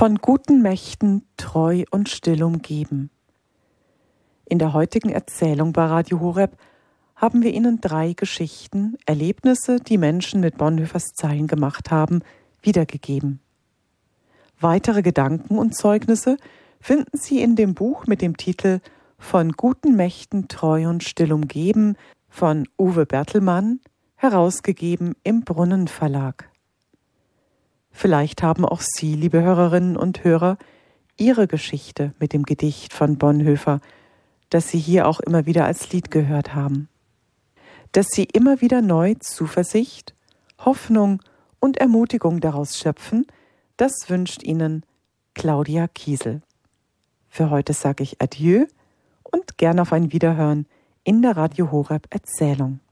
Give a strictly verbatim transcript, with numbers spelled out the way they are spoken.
Von guten Mächten treu und still umgeben. In der heutigen Erzählung bei Radio Horeb haben wir Ihnen drei Geschichten, Erlebnisse, die Menschen mit Bonhoeffers Zeilen gemacht haben, wiedergegeben. Weitere Gedanken und Zeugnisse finden Sie in dem Buch mit dem Titel Von guten Mächten treu und still umgeben von Uwe Bertelmann, herausgegeben im Brunnen Verlag. Vielleicht haben auch Sie, liebe Hörerinnen und Hörer, Ihre Geschichte mit dem Gedicht von Bonhoeffer, das Sie hier auch immer wieder als Lied gehört haben. Dass Sie immer wieder neu Zuversicht, Hoffnung und Ermutigung daraus schöpfen, das wünscht Ihnen Claudia Kiesel. Für heute sage ich Adieu und gern auf ein Wiederhören in der Radio Horeb Erzählung.